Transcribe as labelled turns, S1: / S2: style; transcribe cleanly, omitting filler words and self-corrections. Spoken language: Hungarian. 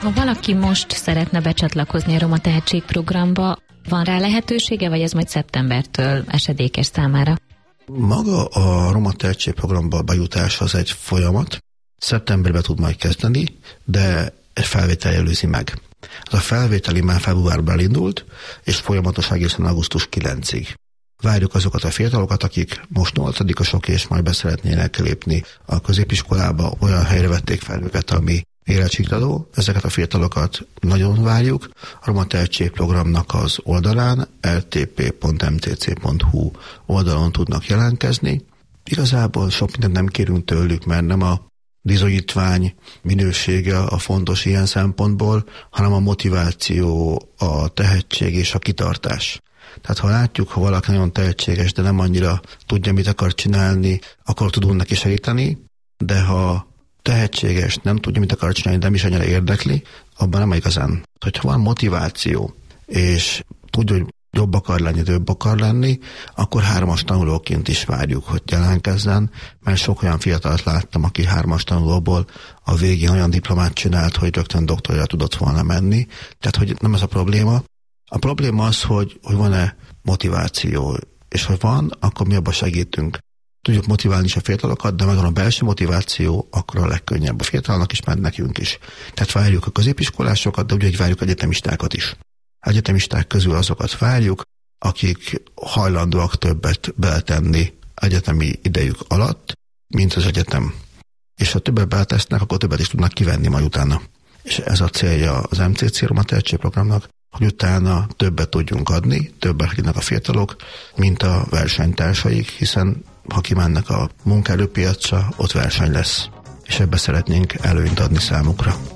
S1: Ha valaki most szeretne becsatlakozni a Roma Tehetség programba, van rá lehetősége, vagy ez majd szeptembertől esedékes számára?
S2: Maga a Roma Tehetség programba bejutás az egy folyamat. Szeptemberben tud majd kezdeni, de egy felvétel előzi meg. Az a felvételi már februárban elindult, és folyamatos egészen augusztus 9-ig. Várjuk azokat a fiatalokat, akik most 8-osok, és majd be szeretnének lépni a középiskolába, olyan helyre vették fel őket, ami érettségiztató. Ezeket a fiatalokat nagyon várjuk. A Roma Tehetség programnak az oldalán, rtp.mtc.hu oldalon tudnak jelentkezni. Igazából sok mindent nem kérünk tőlük, mert nem a bizonyítvány minősége a fontos ilyen szempontból, hanem a motiváció, a tehetség és a kitartás. Tehát ha látjuk, ha valaki nagyon tehetséges, de nem annyira tudja, mit akar csinálni, akkor tudunk neki segíteni, de ha tehetséges, nem tudja, mit akar csinálni, de nem is annyira érdekli, abban nem igazán. Hogyha van motiváció, és tudja, hogy jobb akar lenni, több akar lenni, akkor 3-as tanulóként is várjuk, hogy jelentkezzen, mert sok olyan fiatalt láttam, aki 3-as tanulóból a végén olyan diplomát csinált, hogy rögtön doktorra tudott volna menni. Tehát, hogy nem ez a probléma. A probléma az, hogy van-e motiváció, és ha van, akkor mi abban segítünk. Tudjuk motiválni is a fiatalokat, de megvan a belső motiváció, akkor a legkönnyebb a fiatalnak is, mert nekünk is. Tehát várjuk a középiskolásokat, de ugyanúgy várjuk egyetemistákat is. Egyetemisták közül azokat várjuk, akik hajlandóak többet beletenni egyetemi idejük alatt, mint az egyetem. És ha többet beletesznek, akkor többet is tudnak kivenni majd utána. És ez a célja az MCC Roma Tehetség programnak, hogy utána többet tudjunk adni, többet adnak a fiatalok, mint a versenytársaik, hiszen ha kimennek a munkaerőpiacra, ott verseny lesz. És ebbe szeretnénk előnyt adni számukra.